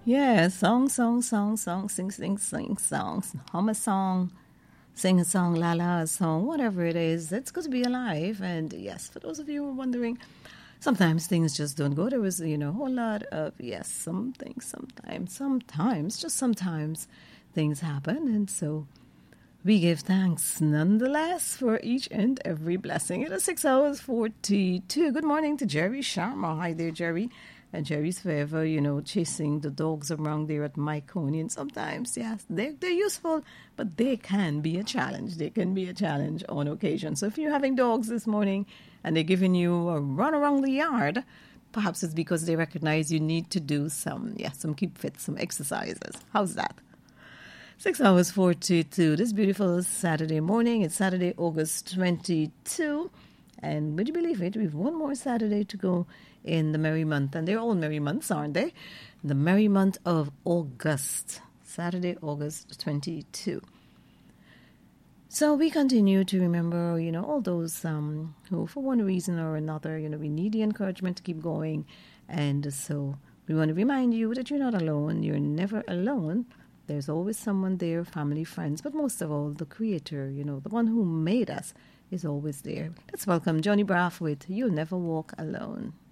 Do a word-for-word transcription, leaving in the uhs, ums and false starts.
Yeah, song, song, song, song, sing, sing, sing, songs, hum a song, sing a song, la la a song, whatever it is. It's good to be alive. And yes, for those of you who are wondering, sometimes things just don't go. There was, you know, a whole lot of, yes, some things, sometimes, sometimes, just sometimes things happen. And so we give thanks nonetheless for each and every blessing. It is six hours forty-two. Good morning to Jerry Sharma. Hi there, Jerry. And Jerry's forever, you know, chasing the dogs around there at Myconey. And sometimes, yes, they're, they're useful, but they can be a challenge. They can be a challenge on occasion. So if you're having dogs this morning and they're giving you a run around the yard, perhaps it's because they recognize you need to do some, yeah, some keep fit, some exercises. How's that? Six hours forty-two. This beautiful Saturday morning. It's Saturday, August twenty-second. And would you believe it? We have one more Saturday to go in the merry month. And they're all merry months, aren't they? The merry month of August. Saturday, August twenty-second. So we continue to remember, you know, all those um, who, for one reason or another, you know, we need the encouragement to keep going. And so we want to remind you that you're not alone. You're never alone. There's always someone there, family, friends, but most of all, the Creator, you know, the one who made us is always there. Let's welcome Johnny Braff with You'll Never Walk Alone.